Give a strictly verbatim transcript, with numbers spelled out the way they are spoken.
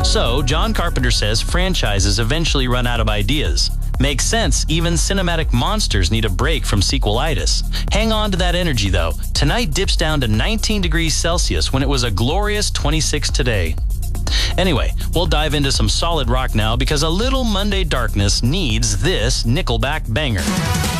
So, John Carpenter says franchises eventually run out of ideas. Makes sense, even cinematic monsters need a break from sequelitis. Hang on to that energy, though. Tonight dips down to nineteen degrees Celsius when it was a glorious twenty-six today. Anyway, we'll dive into some solid rock now because a little Monday darkness needs this Nickelback banger.